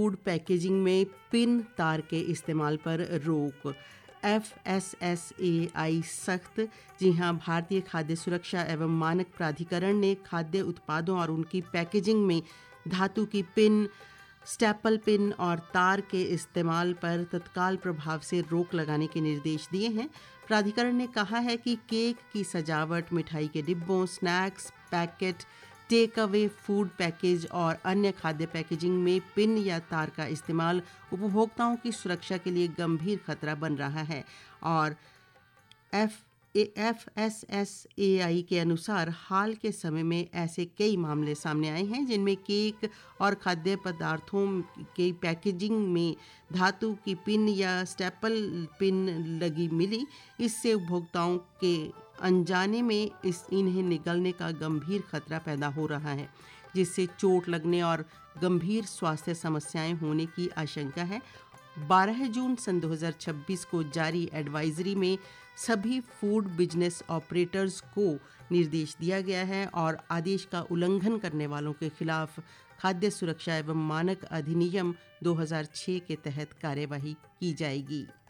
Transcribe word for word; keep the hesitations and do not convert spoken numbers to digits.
Food packaging में pin तार के इस्तेमाल पर रोक। एफ एस एस ए आई सख्त। जी हां, भारतीय खाद्य सुरक्षा एवं मानक प्राधिकरण ने खाद्य उत्पादों और उनकी पैकेजिंग में धातु की पिन, स्टेपल पिन और तार के इस्तेमाल पर तत्काल प्रभाव से रोक लगाने के निर्देश दिए हैं। प्राधिकरण ने कहा है कि केक की सजावट, मिठाई के डिब्बों, snacks packet, take away food package और अन्य खाद्य पैकेजिंग में पिन या तार का इस्तेमाल उपभोक्ताओं की सुरक्षा के लिए गंभीर खतरा बन रहा है और F F S S A आई के अनुसार हाल के समय में ऐसे कई मामले सामने आए हैं जिनमें केक और खाद्य पदार्थों के पैकेजिंग में धातु की पिन या स्टेपल पिन लगी मिली। इससे उपभोक्ताओं के अनजाने में इस इन्हें निगलने का गंभीर खतरा पैदा हो रहा है, जिससे चोट लगने और गंभीर स्वास्थ्य समस्याएं होने की आशंका है। बारह जून सन दो हज़ार छब्बीस को जारी एडवाइजरी में सभी फूड बिजनेस ऑपरेटर्स को निर्देश दिया गया है और आदेश का उल्लंघन करने वालों के खिलाफ खाद्य सुरक्षा एवं मानक अधिनियम दो हज़ार छह के तहत कार्यवाही की जाएगी।